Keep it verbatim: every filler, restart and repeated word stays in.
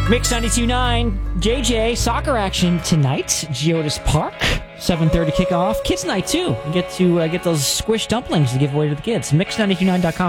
Mix ninety-two point nine, J J, soccer action tonight, Geodis Park, seven thirty kickoff. Kids night, too. You get to uh, get those squish dumplings to give away to the kids. mix nine two nine dot com.